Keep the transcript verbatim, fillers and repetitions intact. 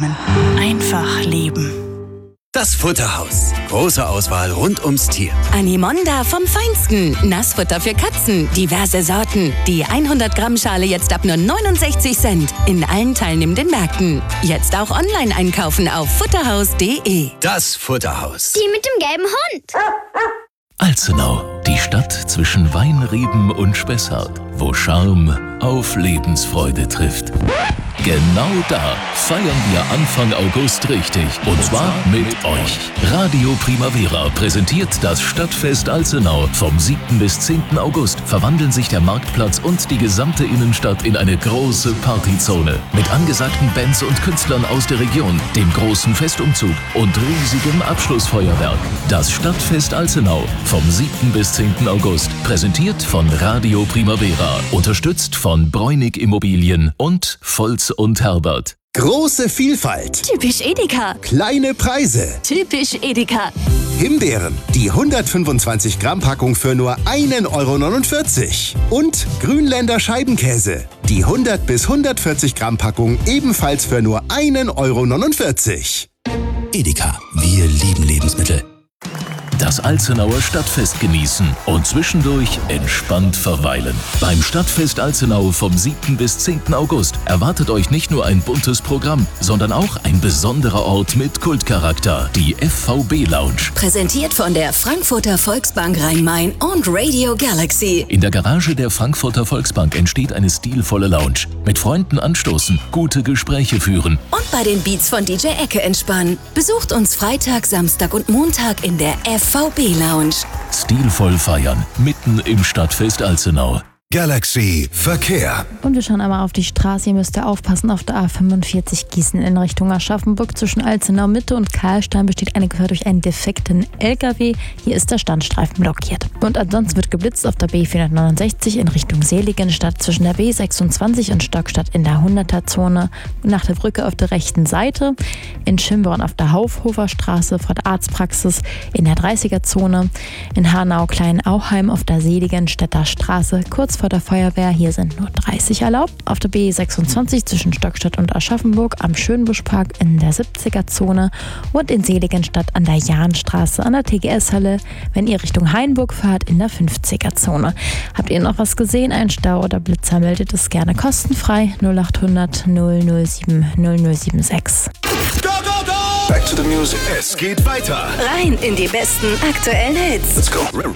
lernen. Einfach leben. Das Futterhaus. Große Auswahl rund ums Tier. Animonda vom Feinsten. Nassfutter für Katzen. Diverse Sorten. Die hundert Gramm Schale jetzt ab nur neunundsechzig Cent. In allen teilnehmenden Märkten. Jetzt auch online einkaufen auf futterhaus punkt de. Das Futterhaus. Die mit dem gelben Hund. Alzenau, die Stadt zwischen Weinreben und Spessart, wo Charme auf Lebensfreude trifft. Genau da feiern wir Anfang August richtig. Und zwar mit euch. Radio Primavera präsentiert das Stadtfest Alzenau. Vom siebten bis zehnten August verwandeln sich der Marktplatz und die gesamte Innenstadt in eine große Partyzone. Mit angesagten Bands und Künstlern aus der Region, dem großen Festumzug und riesigem Abschlussfeuerwerk. Das Stadtfest Alzenau vom siebten bis zehnten August. Präsentiert von Radio Primavera. Unterstützt von Bräunig Immobilien und Volz und Herbert. Große Vielfalt. Typisch Edeka. Kleine Preise. Typisch Edeka. Himbeeren, die hundertfünfundzwanzig Gramm Packung für nur ein Euro neunundvierzig. Und Grünländer Scheibenkäse, die hundert bis hundertvierzig Gramm Packung ebenfalls für nur ein Euro neunundvierzig. Edeka. Wir lieben Lebensmittel. Das Alzenauer Stadtfest genießen und zwischendurch entspannt verweilen. Beim Stadtfest Alzenau vom siebten bis zehnten August erwartet euch nicht nur ein buntes Programm, sondern auch ein besonderer Ort mit Kultcharakter, die F V B Lounge. Präsentiert von der Frankfurter Volksbank Rhein-Main und Radio Galaxy. In der Garage der Frankfurter Volksbank entsteht eine stilvolle Lounge. Mit Freunden anstoßen, gute Gespräche führen. Und bei den Beats von D J Ecke entspannen. Besucht uns Freitag, Samstag und Montag in der F V B Lounge. Stilvoll feiern, mitten im Stadtfest Alzenau. Galaxy Verkehr. Und wir schauen einmal auf die Straße. Ihr müsst aufpassen, auf der A fünfundvierzig Gießen in Richtung Aschaffenburg. Zwischen Alzenau Mitte und Karlstein besteht eine Gefahr durch einen defekten L K W. Hier ist der Standstreifen blockiert. Und ansonsten wird geblitzt auf der B vierhundertneunundsechzig in Richtung Seligenstadt zwischen der B sechsundzwanzig und Stockstadt in der hunderter-Zone. Nach der Brücke auf der rechten Seite. In Schimborn auf der Haufhofer Straße vor der Arztpraxis in der dreißiger-Zone. In Hanau-Klein-Auheim auf der Seligenstädter Straße kurz vor der Feuerwehr. Hier sind nur dreißig erlaubt. Auf der B sechsundzwanzig zwischen Stockstadt und Aschaffenburg am Schönbuschpark in der siebziger-Zone und in Seligenstadt an der Jahnstraße an der T G S-Halle, wenn ihr Richtung Hainburg fahrt, in der fünfziger-Zone. Habt ihr noch was gesehen? Ein Stau oder Blitzer, meldet es gerne kostenfrei null achthundert null null sieben null null sieben sechs. Go, go, go! Back to the music. Es geht weiter. Rein in die besten aktuellen Hits. Let's go.